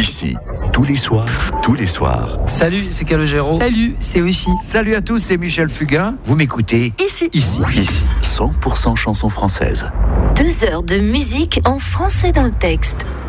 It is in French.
Ici, tous les soirs. Salut, c'est Calogero. Salut, c'est Oshi. Salut à tous, c'est Michel Fugain. Vous m'écoutez Ici, 100% chansons françaises. 2 heures de musique en français dans le texte.